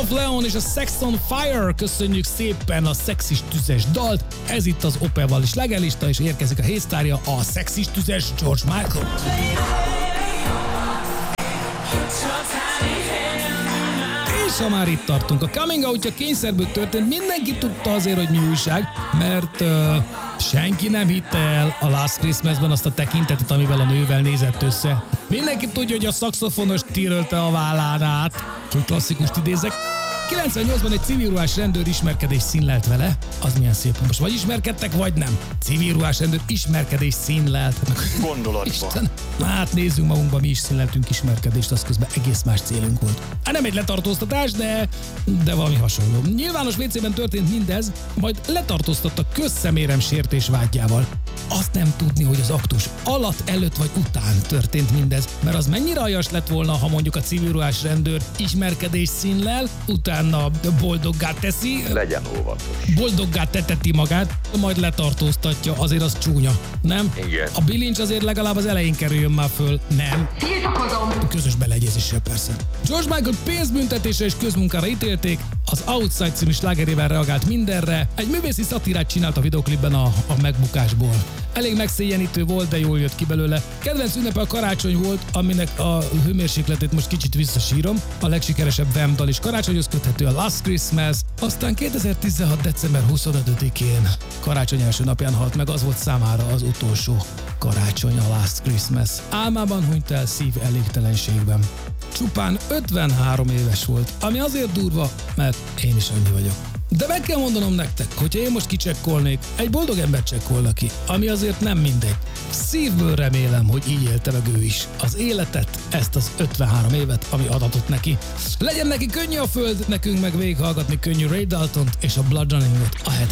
of Leon és a Sex on Fire, köszönjük szépen a szexis tüzes dalt. Ez itt az Opel is legelista, és érkezik a hétsztárja, a szexis tüzes George Michael. És ha már itt tartunk, a coming out-ja kényszerből történt, mindenki tudta azért, hogy mi újság, mert senki nem hitte el a Last Christmasben azt a tekintetet, amivel a nővel nézett össze. Mindenki tudja, hogy a szaxofonos tírölte a vállán át, hogy klasszikust idézek. 98-ban egy civilruhás rendőr ismerkedés színlelt vele. Az milyen szép. Most vagy ismerkedtek, vagy nem. Civilruhás rendőr ismerkedés színlelt. Gondolatban. Isten. Hát nézzünk magunkba, mi is színleltünk ismerkedést, az közben egész más célunk volt. Hát nem egy letartóztatás, de valami hasonló. Nyilvános WC-ben történt mindez, majd letartóztattak közszemérem sértés vágyával. Azt nem tudni, hogy az aktus alatt, előtt vagy után történt mindez, mert az mennyire aljas lett volna, ha mondjuk a civilruhás rendőr ismerkedés színlel, utána boldoggá teszi. Legyen óvatos. Boldoggá teteti magát, majd letartóztatja, azért az csúnya, nem? Igen. A bilincs azért legalább az elején kerüljön már föl, nem? Tiltakozom! Közös beleegyezéssel persze. George Michael pénzbüntetésre és közmunkára ítélték, az Outside című slágerével reagált mindenre, egy művészi szatírát csinált a videoklipben a megbukásból. Elég megszégyenítő volt, de jól jött ki belőle. Kedvenc ünnepe a karácsony volt, aminek a hőmérsékletét most kicsit visszasírom. A legsikeresebb Wham dal is karácsonyhoz köthető, a Last Christmas. Aztán 2016. december 25-én, karácsony első napján halt meg, az volt számára az utolsó karácsony, a Last Christmas. Álmában hunyt el szív elégtelenségben. Csupán 53 éves volt, ami azért durva, mert én is annyi vagyok. De meg kell mondanom nektek, hogyha én most kicsekkolnék, egy boldog ember csekkolna ki, ami azért nem mindegy. Szívből remélem, hogy így élte meg ő is az életet, ezt az 53 évet, ami adatott neki. Legyen neki könnyű a föld, nekünk meg végighallgatni könnyű Ray Daltont és a Blood Running-ot a